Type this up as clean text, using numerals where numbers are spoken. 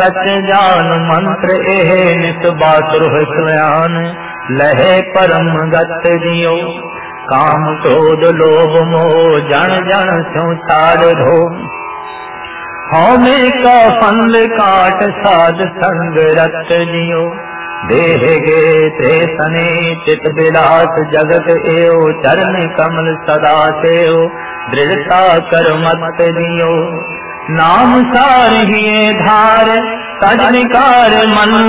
सच जान मंत्र एह नित बातुर सयान। लहे परम गत जियो काम क्रोध लोभ मोह जन जन स्यों तार धो। हौमे का फंद काट साध संग रत जियो। देह गे ते सने चित विलास जगत एओ। चरण कमल सदा सेओ दृढ़ता कर मत जियो। नाम सार ही धार तज निकार मन